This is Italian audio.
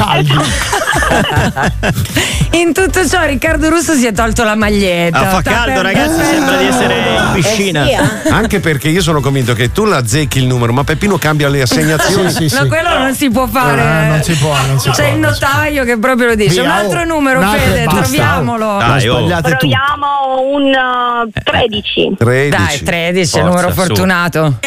caldo. In tutto ciò Riccardo Russo si è tolto la maglietta. Fa caldo, ragazzi, sembra di essere in piscina. Anche perché io sono convinto che tu la zecchi il numero, ma Peppino cambia le assegnazioni. Sì. No, quello non si può fare. Non si può. C'è il notaio che proprio lo dice. Via, Un altro numero, Fede, basta. troviamolo. Dai, Sbagliate tu. Proviamo un 13. 13. Dai, 13, Forza, numero su. fortunato.